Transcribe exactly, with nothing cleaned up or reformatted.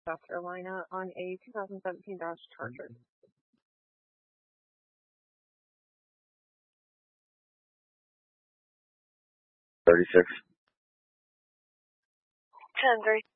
South Carolina on a two thousand seventeen Dodge Charger. thirty-six. ten three.